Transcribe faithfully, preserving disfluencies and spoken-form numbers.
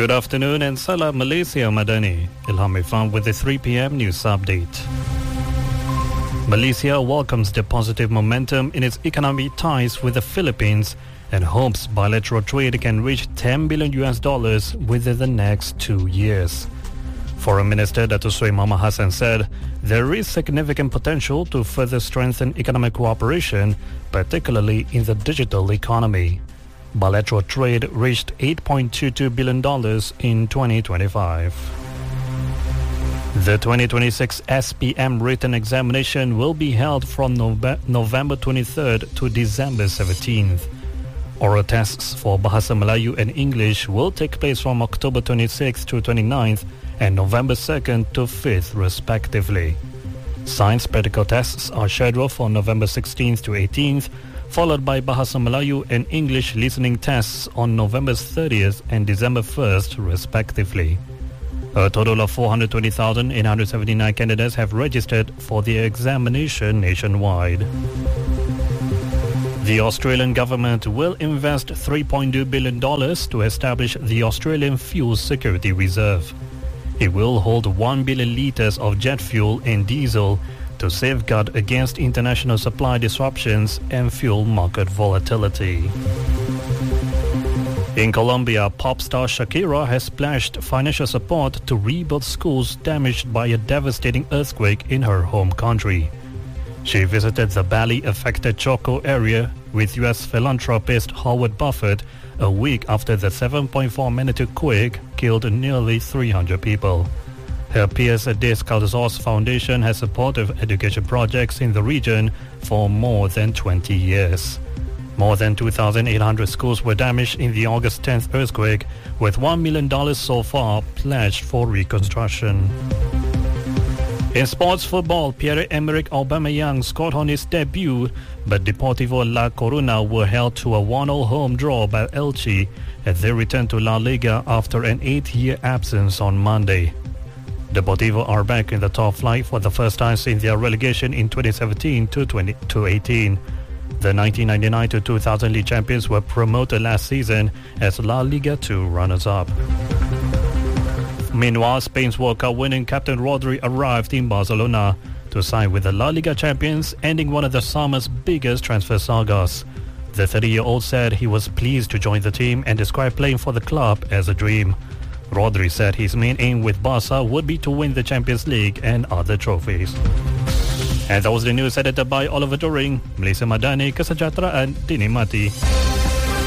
Good afternoon and Salam Malaysia Madani. Ilham Irfan with the three p.m. news update. Malaysia welcomes the positive momentum in its economic ties with the Philippines and hopes bilateral trade can reach ten billion U S dollars within the next two years. Foreign Minister Datuk Seri Muhammad Hassan said there is significant potential to further strengthen economic cooperation, particularly in the digital economy. Bilateral trade reached eight point two two billion dollars in twenty twenty-five. The twenty twenty-six S P M written examination will be held from Nove- November twenty-third to December seventeenth. Oral tests for Bahasa Melayu and English will take place from October twenty-sixth to twenty-ninth and November second to fifth respectively. Science practical tests are scheduled for November sixteenth to eighteenth, followed by Bahasa Melayu and English listening tests on November thirtieth and December first respectively. A total of four hundred twenty thousand eight hundred seventy-nine candidates have registered for the examination nationwide. The Australian government will invest three point two billion dollars to establish the Australian Fuel Security Reserve. It will hold one billion litres of jet fuel and diesel to safeguard against international supply disruptions and fuel market volatility. In Colombia, pop star Shakira has pledged financial support to rebuild schools damaged by a devastating earthquake in her home country. She visited the badly-affected Choco area with U S philanthropist Howard Buffett a week after the seven point four magnitude quake killed nearly three hundred people. Her peers at Descalzos Foundation has supported education projects in the region for more than twenty years. More than two thousand eight hundred schools were damaged in the August tenth earthquake, with one million dollars so far pledged for reconstruction. In sports football, Pierre-Emerick Aubameyang scored on his debut, but Deportivo La Coruna were held to a one all home draw by Elche as they returned to La Liga after an eight-year absence on Monday. Deportivo are back in the top flight for the first time since their relegation in twenty seventeen to eighteen. The nineteen ninety-nine to two thousand league champions were promoted last season as La Liga two runners-up. Meanwhile, Spain's World Cup winning captain Rodri arrived in Barcelona to sign with the La Liga champions, ending one of the summer's biggest transfer sagas. The thirty-year-old said he was pleased to join the team and described playing for the club as a dream. Rodri said his main aim with Barca would be to win the Champions League and other trophies. And that was the news edited by Oliver Doring. Malaysia Madani, kesejahteraan dinikmati.